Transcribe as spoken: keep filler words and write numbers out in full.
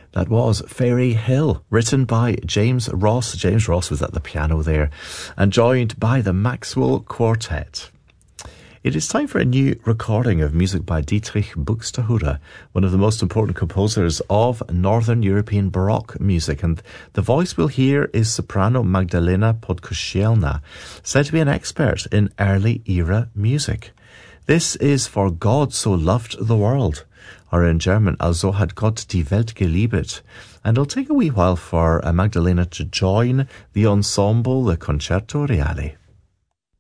That was Fairy Hill, written by James Ross. James Ross was at the piano there, and joined by the Maxwell Quartet. It is time for a new recording of music by Dietrich Buxtehude, one of the most important composers of Northern European Baroque music. And the voice we'll hear is soprano Magdalena Podkošielna, said to be an expert in early era music. This is For God So Loved the World, or in German, Also hat Gott die Welt geliebet. And it'll take a wee while for uh, Magdalena to join the ensemble, the Concerto Reale.